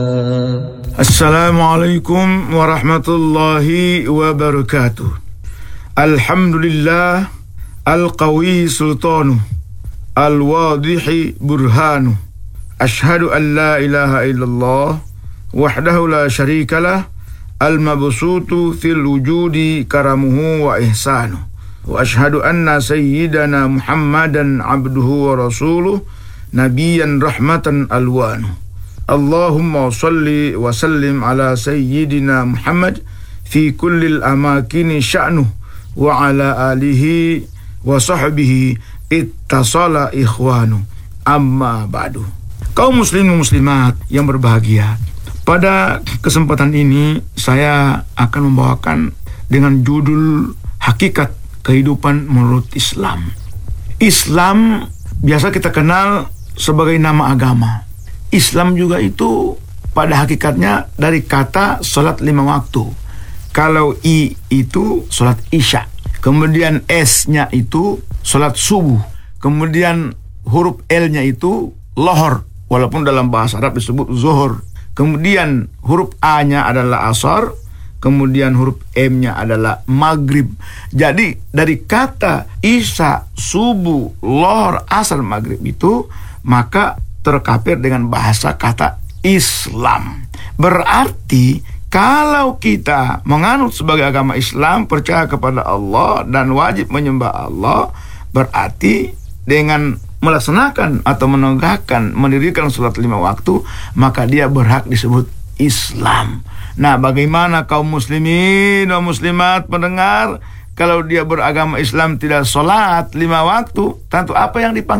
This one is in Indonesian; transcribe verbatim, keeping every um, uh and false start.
Assalamualaikum warahmatullahi wabarakatuh. Alhamdulillah al-qawi sultanu al-wadihi burhanu. Ashhadu an la ilaha illallah wahdahu la syarikalah al-mabsutu fil wujudi karamuhu wa ihsanu. Wa ashhadu anna sayyidana Muhammadan abduhu wa rasuluh nabiyan rahmatan alwanu. Allahumma salli wa sallim ala sayyidina Muhammad fi kullil amakini sya'nuh wa ala alihi wa sahbihi ittasala ikhwanu amma ba'du. Kaum muslimin muslimat yang berbahagia, pada kesempatan ini saya akan membawakan dengan judul Hakikat Kehidupan Menurut Islam. Islam biasa kita kenal sebagai nama agama. Islam juga itu pada hakikatnya dari kata sholat lima waktu. Kalau I itu sholat isya, kemudian S-nya itu sholat subuh, kemudian huruf L-nya itu lohor, walaupun dalam bahasa Arab disebut zuhur. Kemudian huruf A-nya adalah asar, kemudian huruf M-nya adalah maghrib. Jadi dari kata isya, subuh, lohor, asar, maghrib itu maka terkapir dengan bahasa kata Islam. Berarti kalau kita menganut sebagai agama Islam, percaya kepada Allah dan wajib menyembah Allah, berarti dengan melaksanakan atau menegakkan, mendirikan sholat lima waktu, maka dia berhak disebut Islam. Nah, bagaimana kaum muslimin dan muslimat pendengar, kalau dia beragama Islam tidak sholat lima waktu, tentu apa yang dipanggil